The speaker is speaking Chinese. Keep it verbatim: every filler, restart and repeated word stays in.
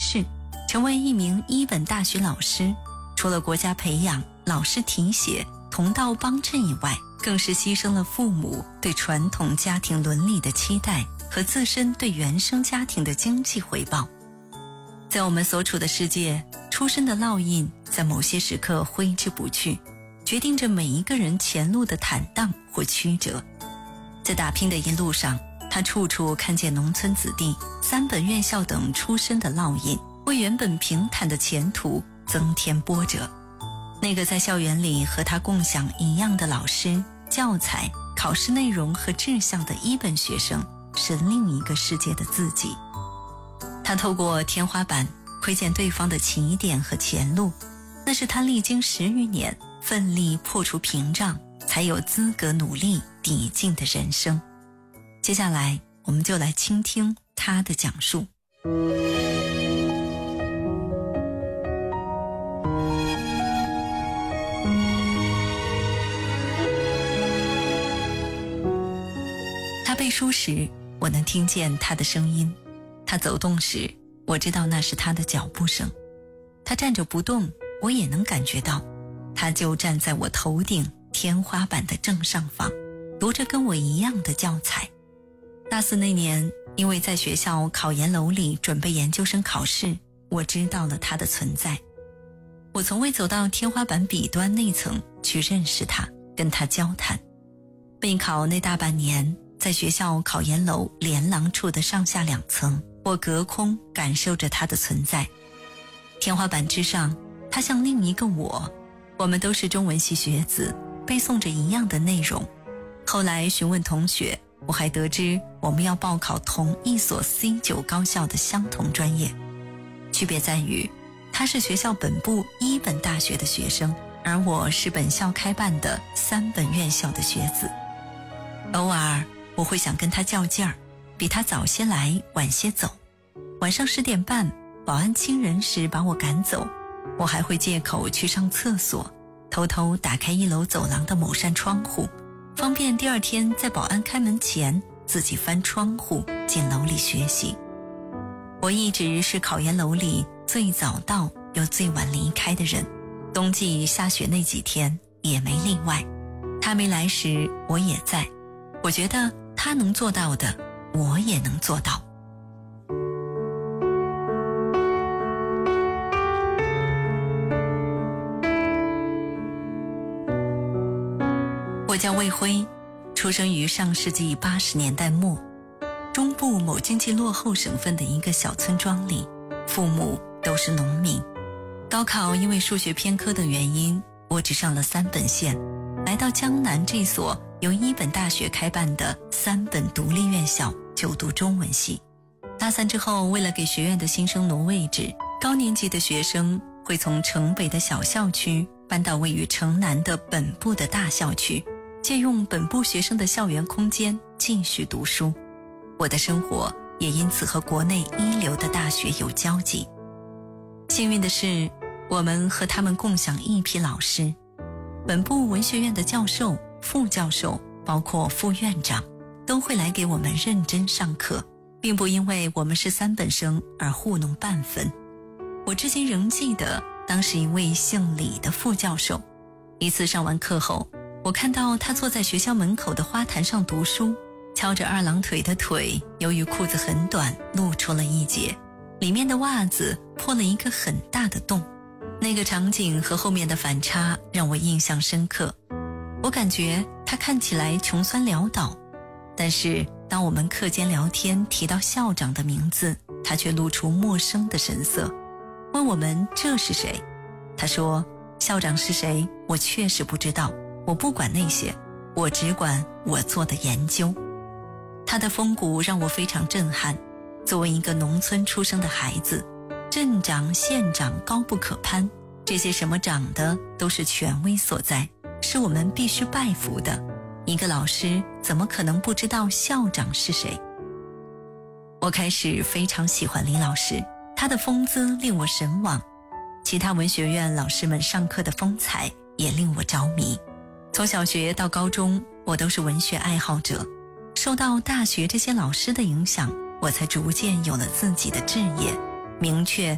试，成为一名一本大学老师。除了国家培养、老师提携、同道帮衬以外，更是牺牲了父母对传统家庭伦理的期待和自身对原生家庭的经济回报。在我们所处的世界，出身的烙印在某些时刻挥之不去，决定着每一个人前路的坦荡或曲折。在打拼的一路上，他处处看见农村子弟、三本院校等出身的烙印，为原本平坦的前途增添波折。那个在校园里和他共享一样的老师、教材、考试内容和志向的一本学生，是另一个世界的自己。他透过天花板窥见对方的起点和前路，那是他历经十余年奋力破除屏障，才有资格努力抵近的人生。接下来我们就来倾听他的讲述。他背书时，我能听见他的声音；他走动时，我知道那是他的脚步声；他站着不动，我也能感觉到，他就站在我头顶天花板的正上方，读着跟我一样的教材。大四那年，因为在学校考研楼里准备研究生考试，我知道了他的存在。我从未走到天花板彼端那层去认识他，跟他交谈。备考那大半年，在学校考研楼连廊处的上下两层，我隔空感受着他的存在。天花板之上，他像另一个我，我们都是中文系学子，背诵着一样的内容。后来询问同学，我还得知我们要报考同一所 C 九 高校的相同专业，区别在于他是学校本部一本大学的学生，而我是本校开办的三本院校的学子。偶尔我会想跟他较劲儿，比他早些来晚些走。晚上十点半保安亲人时把我赶走，我还会借口去上厕所，偷偷打开一楼走廊的某扇窗户，方便第二天在保安开门前自己翻窗户进楼里学习。我一直是考研楼里最早到又最晚离开的人，冬季下雪那几天也没例外。他没来时我也在，我觉得他能做到的我也能做到。我叫魏辉，出生于上世纪八十年代末，中部某经济落后省份的一个小村庄里，父母都是农民。高考因为数学偏科等原因，我只上了三本线，来到江南这所由一本大学开办的三本独立院校就读中文系。大三之后，为了给学院的新生挪位置，高年级的学生会从城北的小校区搬到位于城南的本部的大校区，借用本部学生的校园空间继续读书。我的生活也因此和国内一流的大学有交集。幸运的是，我们和他们共享一批老师，本部文学院的教授、副教授，包括副院长，都会来给我们认真上课，并不因为我们是三本生而糊弄半分。我至今仍记得当时一位姓李的副教授，一次上完课后，我看到他坐在学校门口的花坛上读书，翘着二郎腿的腿由于裤子很短露出了一截，里面的袜子破了一个很大的洞。那个场景和后面的反差让我印象深刻。我感觉他看起来穷酸潦倒，但是当我们课间聊天提到校长的名字，他却露出陌生的神色，问我们这是谁。他说校长是谁我确实不知道，我不管那些，我只管我做的研究。他的风骨让我非常震撼。作为一个农村出生的孩子，镇长县长高不可攀，这些什么长的都是权威所在，是我们必须拜服的。一个老师怎么可能不知道校长是谁？我开始非常喜欢李老师，他的风姿令我神往，其他文学院老师们上课的风采也令我着迷。从小学到高中，我都是文学爱好者，受到大学这些老师的影响，我才逐渐有了自己的志业，明确